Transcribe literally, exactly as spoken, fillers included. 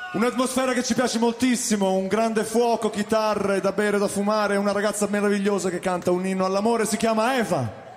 Un'atmosfera che ci piace moltissimo, un grande fuoco, chitarre da bere, da fumare, una ragazza meravigliosa che canta un inno all'amore, si chiama Eva.